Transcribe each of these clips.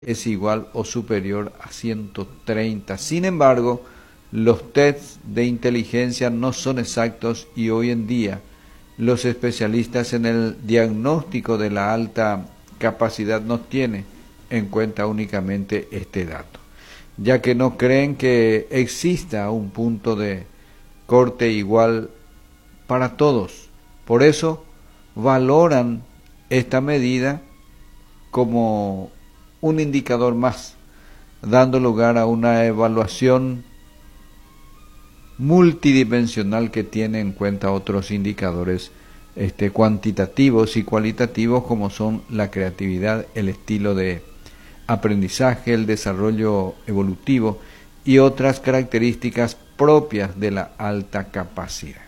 es igual o superior a 130. Sin embargo, los tests de inteligencia no son exactos y hoy en día los especialistas en el diagnóstico de la alta capacidad no tienen en cuenta únicamente este dato, ya que no creen que exista un punto de corte igual para todos. Por eso valoran esta medida como un indicador más, dando lugar a una evaluación multidimensional que tiene en cuenta otros indicadores cuantitativos y cualitativos, como son la creatividad, el estilo de aprendizaje, el desarrollo evolutivo y otras características propias de la alta capacidad.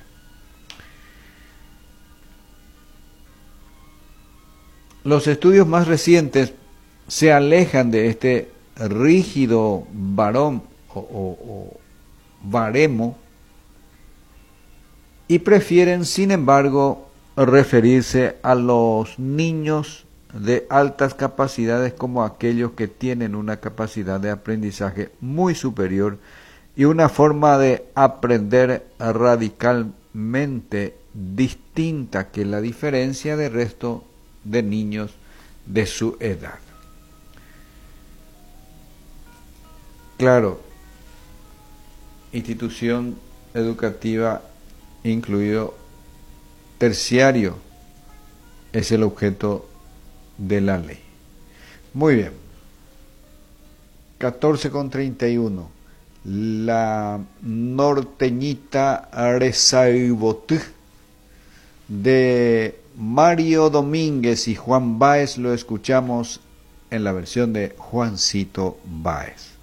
Los estudios más recientes se alejan de este rígido varón o baremo y prefieren, sin embargo, referirse a los niños de altas capacidades como aquellos que tienen una capacidad de aprendizaje muy superior y una forma de aprender radicalmente distinta que la diferencia del resto de niños de su edad. Claro, institución educativa incluido terciario es el objeto de la ley. Muy bien. 14:31. La norteñita Resaibotú de Mario Domínguez y Juan Báez lo escuchamos en la versión de Juancito Báez.